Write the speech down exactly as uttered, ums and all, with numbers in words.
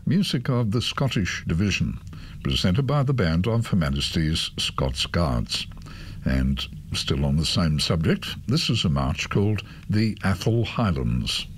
music of the Scottish Division, presented by the band of Her Majesty's Scots Guards. And still on the same subject, this is a march called the Atholl Highlands.